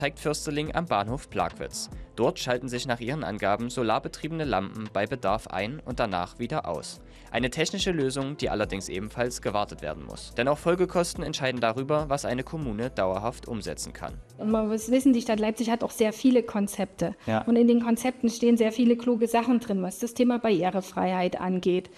zeigt Försterling am Bahnhof Plagwitz. Dort schalten sich nach ihren Angaben solarbetriebene Lampen bei Bedarf ein und danach wieder aus. Eine technische Lösung, die allerdings ebenfalls gewartet werden muss. Denn auch Folgekosten entscheiden darüber, was eine Kommune dauerhaft umsetzen kann. Und man muss wissen, die Stadt Leipzig hat auch sehr viele Konzepte. Ja. Und in den Konzepten stehen sehr viele kluge Sachen drin, was das Thema Barrierefreiheit angeht,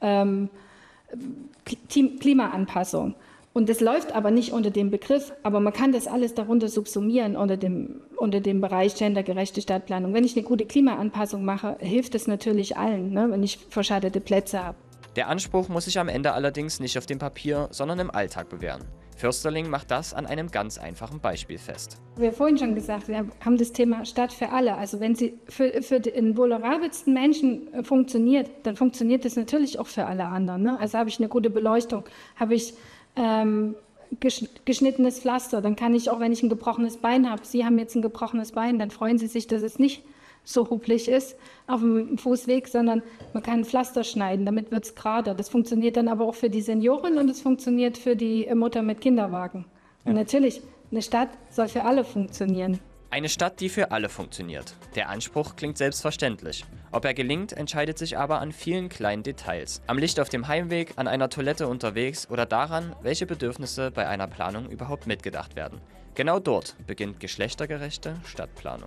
Klimaanpassung. Und das läuft aber nicht unter dem Begriff, aber man kann das alles darunter subsumieren unter dem Bereich gendergerechte Stadtplanung. Wenn ich eine gute Klimaanpassung mache, hilft es natürlich allen, ne, wenn ich verschattete Plätze habe. Der Anspruch muss sich am Ende allerdings nicht auf dem Papier, sondern im Alltag bewähren. Försterling macht das an einem ganz einfachen Beispiel fest. Wir haben vorhin schon gesagt, wir haben das Thema Stadt für alle. Also wenn sie für den vulnerabelsten Menschen funktioniert, dann funktioniert das natürlich auch für alle anderen. Ne? Also habe ich eine gute Beleuchtung, habe ich geschnittenes Pflaster, dann kann ich auch, wenn ich ein gebrochenes Bein habe, Sie haben jetzt ein gebrochenes Bein, dann freuen Sie sich, dass es nicht so hupelig ist auf dem Fußweg, sondern man kann ein Pflaster schneiden, damit wird es gerader. Das funktioniert dann aber auch für die Seniorin und es funktioniert für die Mutter mit Kinderwagen. Ja. Und natürlich, eine Stadt soll für alle funktionieren. Eine Stadt, die für alle funktioniert. Der Anspruch klingt selbstverständlich. Ob er gelingt, entscheidet sich aber an vielen kleinen Details. Am Licht auf dem Heimweg, an einer Toilette unterwegs oder daran, welche Bedürfnisse bei einer Planung überhaupt mitgedacht werden. Genau dort beginnt geschlechtergerechte Stadtplanung.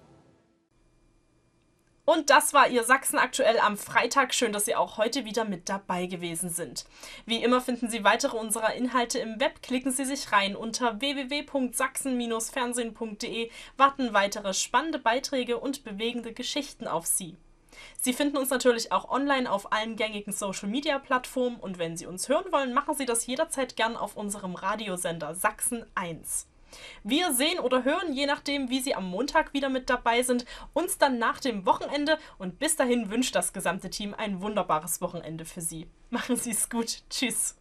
Und das war Ihr Sachsen aktuell am Freitag. Schön, dass Sie auch heute wieder mit dabei gewesen sind. Wie immer finden Sie weitere unserer Inhalte im Web. Klicken Sie sich rein unter www.sachsen-fernsehen.de, warten weitere spannende Beiträge und bewegende Geschichten auf Sie. Sie finden uns natürlich auch online auf allen gängigen Social-Media-Plattformen und wenn Sie uns hören wollen, machen Sie das jederzeit gern auf unserem Radiosender Sachsen 1. Wir sehen oder hören, je nachdem, wie Sie am Montag wieder mit dabei sind, uns dann nach dem Wochenende und bis dahin wünscht das gesamte Team ein wunderbares Wochenende für Sie. Machen Sie es gut. Tschüss.